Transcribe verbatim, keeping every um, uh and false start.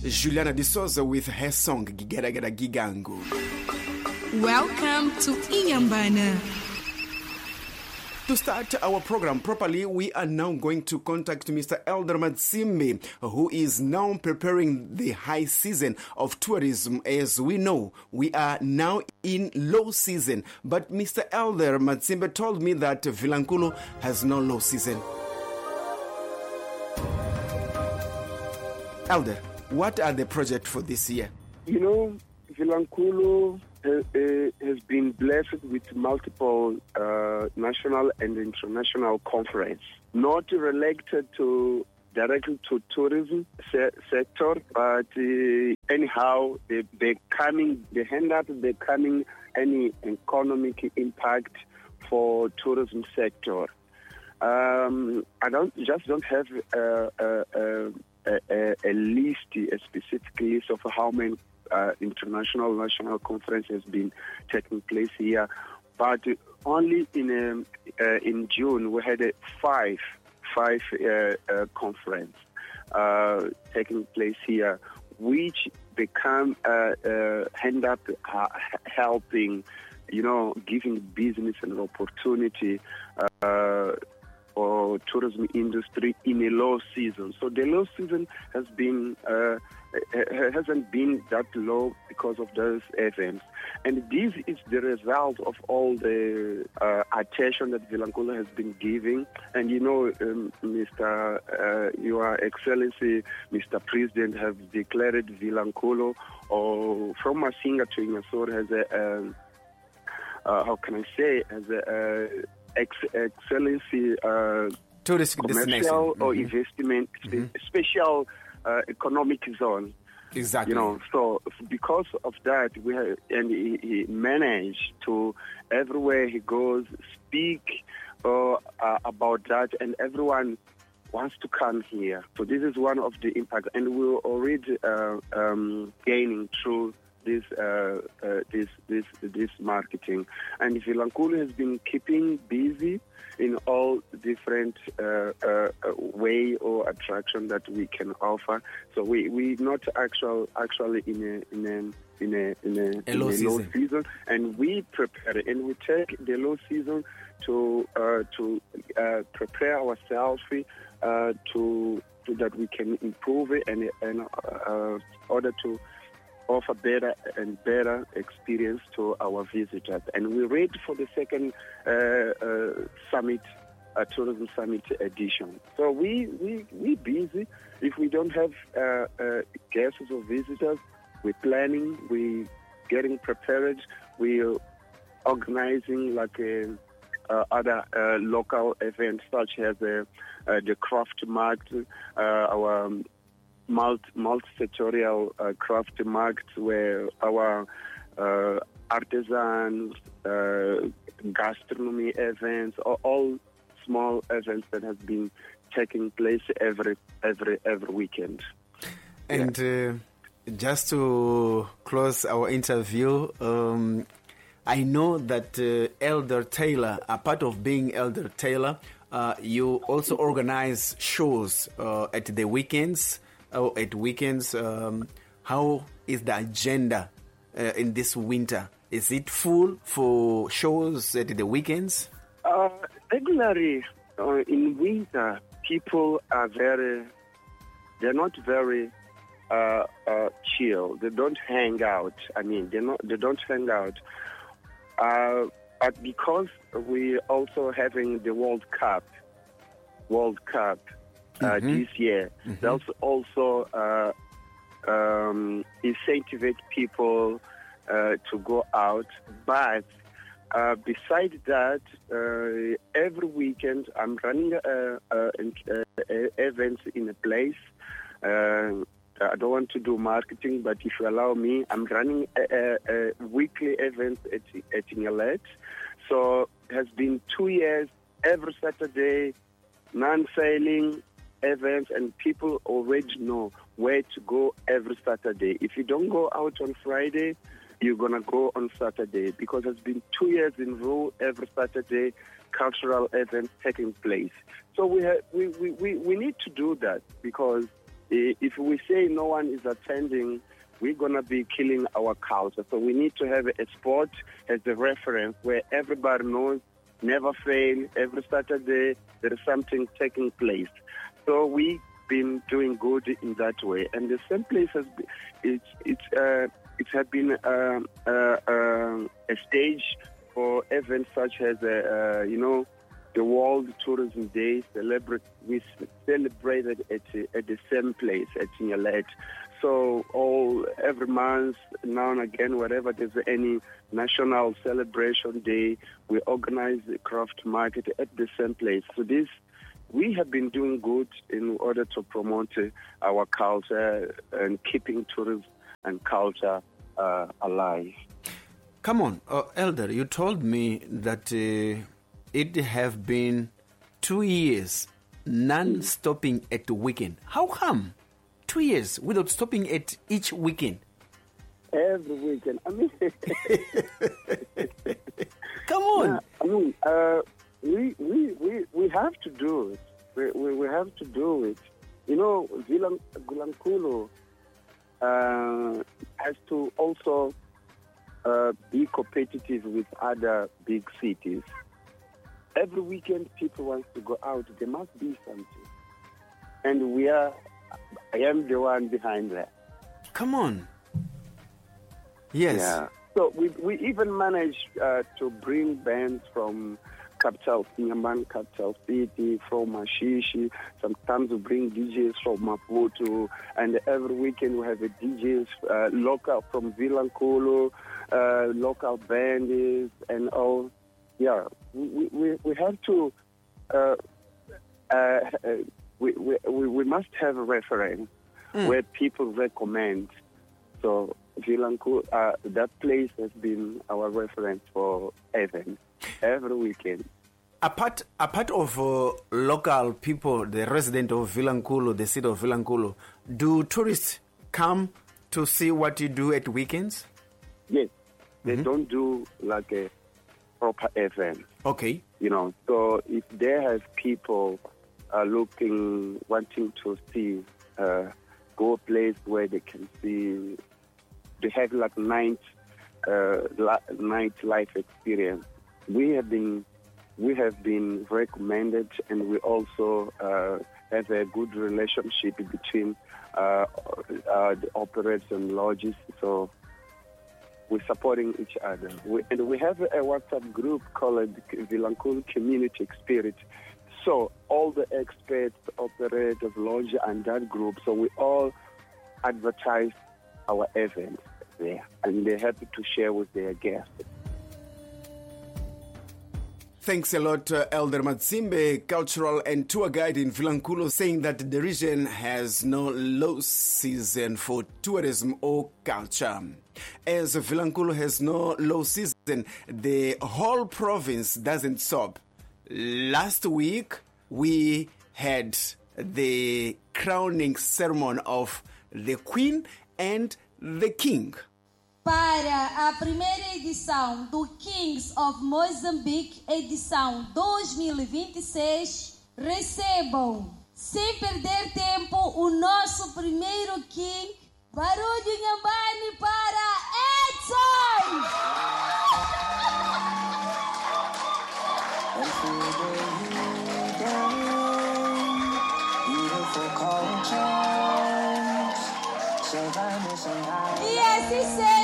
Juliana De Souza with her song Gigeragera Gigangu. Welcome to Inyambana. To start our program properly, we are now going to contact Mister Elder Matsimbe, who is now preparing the high season of tourism. As we know, we are now in low season. But Mister Elder Matsimbe told me that Vilankulo has no low season. Elder, what are the projects for this year? You know, Vilankulo has, uh, has been blessed with multiple uh, national and international conferences, not related to directly to tourism se- sector, but uh, anyhow, they, they're coming, they hand out, they're coming any economic impact for tourism sector. Um, I don't just don't have uh, uh, uh, A, a, a list, a specific list of how many uh, international national conferences has been taking place here, but only in um, uh, in June we had a five five uh, uh, conference uh, taking place here, which become uh, uh, end up uh, helping, you know, giving business an opportunity. Uh, or tourism industry in a low season. So the low season has been uh, hasn't been that low because of those events. And this is the result of all the uh, attention that Vilankulo has been giving. And you know, um, Mister Uh, Your Excellency, Mister President, have declared Vilankulo, or from Masinga to Ingasore, as a, um, uh, how can I say, as a uh, Ex- excellency uh, tourist commercial mm-hmm. or investment mm-hmm. special uh, economic zone. Exactly. You know, so because of that, we have, and he, he managed to everywhere he goes speak uh, uh, about that, and everyone wants to come here. So this is one of the impacts, and we're already uh, um, gaining through this uh, uh, this this this marketing. And Vilankulo has been keeping busy in all different uh, uh, way or attraction that we can offer. So we we not actual actually in a in a in a in a, a, in low, a season. low season, and we prepare it, and we take the low season to uh, to uh, prepare ourselves uh, to, to that we can improve it and and uh, order to offer better and better experience to our visitors. And we're ready for the second uh, uh, summit, uh, tourism summit edition. So we we we busy. If we don't have uh, uh, guests or visitors, we're planning, we're getting prepared, we're organizing like a, uh, other uh, local events such as uh, uh, the craft market, uh, our um, multi multi-sectorial uh, craft markets where our uh, artisans, uh, gastronomy events, all, all small events that have been taking place every every every weekend. And yeah. uh, just to close our interview, um, I know that uh, Elder Taylor, a part of being Elder Taylor, uh, you also organize shows uh, at the weekends. Oh, at weekends, um, how is the agenda uh, in this winter? Is it full for shows at the weekends? Uh, regularly, uh, in winter, people are very, they're not very uh, uh, chill. They don't hang out. I mean, they not, they don't hang out. Uh, but because we're also having the World Cup, World Cup, Uh, mm-hmm. this year. Mm-hmm. That's also uh, um, incentivize people uh, to go out. But uh, besides that, uh, every weekend I'm running uh, uh, uh, events in a place. Uh, I don't want to do marketing, but if you allow me, I'm running a, a, a weekly events at, at Ingalet. So it has been two years, every Saturday, non-sailing events, and people already know where to go every Saturday. If you don't go out on Friday, you're going to go on Saturday, because it's been two years in a row, every Saturday, cultural events taking place. So we, have, we, we, we, we need to do that, because If we say no one is attending, we're going to be killing our culture. So we need to have a sport as a reference where everybody knows, never fail, every Saturday there is something taking place. So we've been doing good in that way. And the same place has been, it's, it's, uh, it has been uh, uh, uh, a stage for events such as, uh, uh, you know, the World Tourism Day. Celebrate, we celebrated at, at the same place, at Nyalet. So all every month, now and again, wherever there's any national celebration day, we organize the craft market at the same place. So this, we have been doing good in order to promote uh, our culture and keeping tourism and culture uh, alive. Come on, uh, Elder, you told me that uh, it have been two years non-stopping at the weekend. How come? Two years without stopping at each weekend. Every weekend. I mean, come on. Yeah, I mean, uh, we, we we we have to do it. We we, we have to do it. You know, Vilan- Vilankulo uh, has to also uh, be competitive with other big cities. Every weekend, people want to go out. There must be something, and we are. I am the one behind that. Come on. Yes. Yeah. So we we even managed uh, to bring bands from capital, Inyaman, capital city, from Mashishi. Sometimes we bring D Js from Maputo, and every weekend we have a D Js uh, local from Vilankulo, uh, local bands, and all. Yeah, we we we have to. Uh, uh, We, we we must have a reference mm. where people recommend. So Vilankulo, uh, that place has been our reference for events every weekend. Apart apart of uh, local people, the resident of Vilankulo, the city of Vilankulo, do tourists come to see what you do at weekends? Yes, they mm-hmm. don't do like a proper event. Okay. You know, so if they have people are looking, wanting to see, uh, go a place where they can see, they have like night, uh, night life experience. We have been, we have been recommended, and we also uh, have a good relationship between uh, uh, the operators and lodges. So we're supporting each other. We, and we have a WhatsApp group called Vilankulo Community Spirit. So all the experts, operators, lodge, and that group, so we all advertise our events there, and they're happy to share with their guests. Thanks a lot, uh, Elder Matsimbe, cultural and tour guide in Vilankulo, saying that the region has no low season for tourism or culture. As Vilankulo has no low season, the whole province doesn't stop. Last week, we had the crowning ceremony of the Queen and the King. Para a primeira edição do Kings of Mozambique, edição dois mil e vinte e seis, recebam, sem perder tempo, o nosso primeiro King, Barulho Inhambane para Edson! E assim seja.